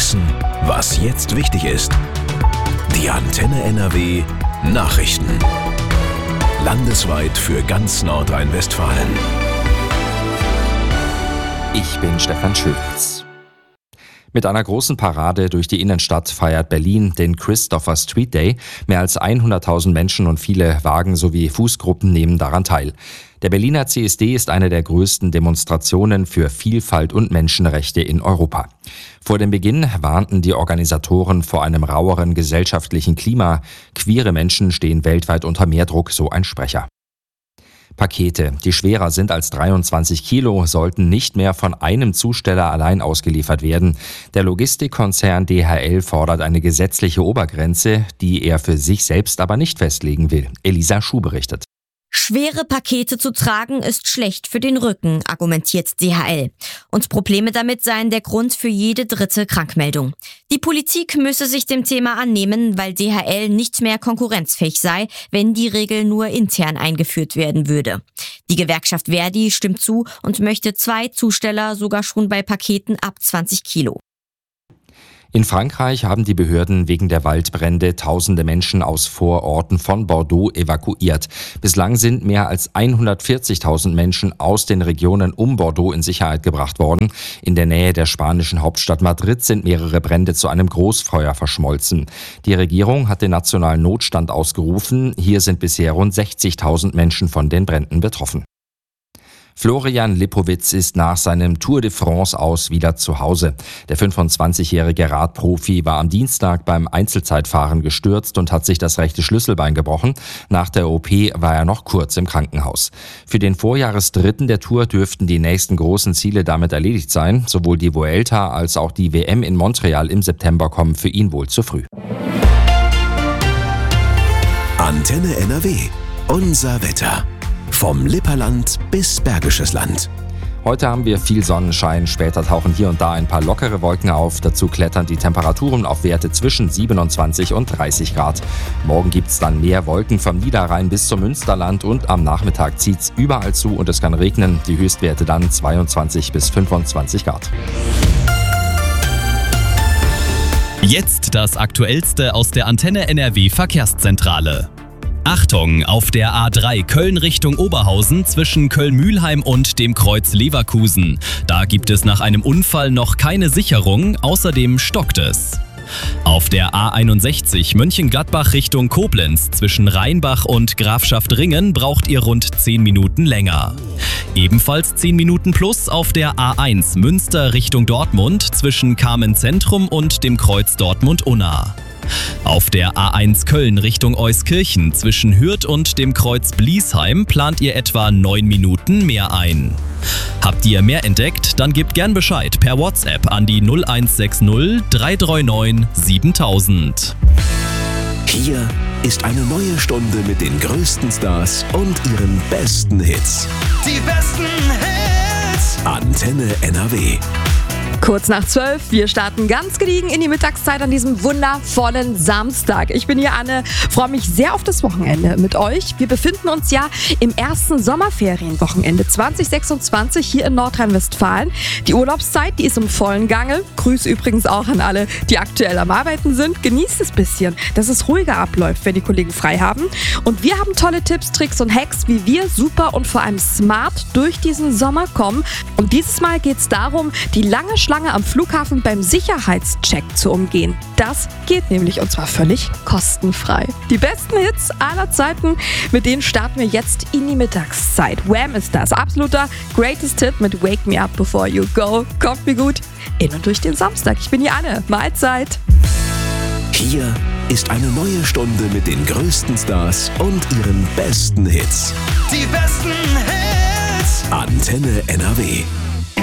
wissen, was jetzt wichtig ist. Die Antenne NRW Nachrichten. Landesweit für ganz Nordrhein-Westfalen. Ich bin Stefan Schulz. Mit einer großen Parade durch die Innenstadt feiert Berlin den Christopher Street Day. Mehr als 100.000 Menschen und viele Wagen sowie Fußgruppen nehmen daran teil. Der Berliner CSD ist eine der größten Demonstrationen für Vielfalt und Menschenrechte in Europa. Vor dem Beginn warnten die Organisatoren vor einem raueren gesellschaftlichen Klima. Queere Menschen stehen weltweit unter mehr Druck, so ein Sprecher. Pakete, die schwerer sind als 23 Kilo, sollten nicht mehr von einem Zusteller allein ausgeliefert werden. Der Logistikkonzern DHL fordert eine gesetzliche Obergrenze, die er für sich selbst aber nicht festlegen will. Elisa Schuh berichtet. Schwere Pakete zu tragen ist schlecht für den Rücken, argumentiert DHL. Und Probleme damit seien der Grund für jede dritte Krankmeldung. Die Politik müsse sich dem Thema annehmen, weil DHL nicht mehr konkurrenzfähig sei, wenn die Regel nur intern eingeführt werden würde. Die Gewerkschaft Verdi stimmt zu und möchte 2 Zusteller sogar schon bei Paketen ab 20 Kilo. In Frankreich haben die Behörden wegen der Waldbrände tausende Menschen aus Vororten von Bordeaux evakuiert. Bislang sind mehr als 140.000 Menschen aus den Regionen um Bordeaux in Sicherheit gebracht worden. In der Nähe der spanischen Hauptstadt Madrid sind mehrere Brände zu einem Großfeuer verschmolzen. Die Regierung hat den nationalen Notstand ausgerufen. Hier sind bisher rund 60.000 Menschen von den Bränden betroffen. Florian Lipowitz ist nach seinem Tour de France aus wieder zu Hause. Der 25-jährige Radprofi war am Dienstag beim Einzelzeitfahren gestürzt und hat sich das rechte Schlüsselbein gebrochen. Nach der OP war er noch kurz im Krankenhaus. Für den Vorjahresdritten der Tour dürften die nächsten großen Ziele damit erledigt sein. Sowohl die Vuelta als auch die WM in Montreal im September kommen für ihn wohl zu früh. Antenne NRW. Unser Wetter. Vom Lipperland bis Bergisches Land. Heute haben wir viel Sonnenschein, später tauchen hier und da ein paar lockere Wolken auf. Dazu klettern die Temperaturen auf Werte zwischen 27 und 30 Grad. Morgen gibt's dann mehr Wolken vom Niederrhein bis zum Münsterland und am Nachmittag zieht's überall zu und es kann regnen. Die Höchstwerte dann 22 bis 25 Grad. Jetzt das Aktuellste aus der Antenne NRW Verkehrszentrale. Achtung, auf der A3 Köln Richtung Oberhausen zwischen Köln-Mühlheim und dem Kreuz Leverkusen. Da gibt es nach einem Unfall noch keine Sicherung, außerdem stockt es. Auf der A61 Mönchengladbach Richtung Koblenz zwischen Rheinbach und Grafschaft Ringen braucht ihr rund 10 Minuten länger. Ebenfalls 10 Minuten plus auf der A1 Münster Richtung Dortmund zwischen Kamen Zentrum und dem Kreuz Dortmund-Unna. Auf der A1 Köln Richtung Euskirchen zwischen Hürth und dem Kreuz Bliesheim plant ihr etwa 9 Minuten mehr ein. Habt ihr mehr entdeckt? Dann gebt gern Bescheid per WhatsApp an die 0160 339 7000. Hier ist eine neue Stunde mit den größten Stars und ihren besten Hits. Die besten Hits! Antenne NRW. Kurz nach 12, wir starten ganz gediegen in die Mittagszeit an diesem wundervollen Samstag. Ich bin hier Anne, freue mich sehr auf das Wochenende mit euch. Wir befinden uns ja im ersten Sommerferienwochenende 2026 hier in Nordrhein-Westfalen. Die Urlaubszeit, die ist im vollen Gange. Grüße übrigens auch an alle, die aktuell am Arbeiten sind. Genießt es ein bisschen, dass es ruhiger abläuft, wenn die Kollegen frei haben. Und wir haben tolle Tipps, Tricks und Hacks, wie wir super und vor allem smart durch diesen Sommer kommen. Und dieses Mal geht es darum, die lange Schlange am Flughafen beim Sicherheitscheck zu umgehen. Das geht nämlich und zwar völlig kostenfrei. Die besten Hits aller Zeiten, mit denen starten wir jetzt in die Mittagszeit. Wham ist das. Absoluter Greatest Hit mit Wake Me Up Before You Go. Kommt mir gut in und durch den Samstag. Ich bin die Anne. Mahlzeit. Hier ist eine neue Stunde mit den größten Stars und ihren besten Hits. Die besten Hits! Antenne NRW.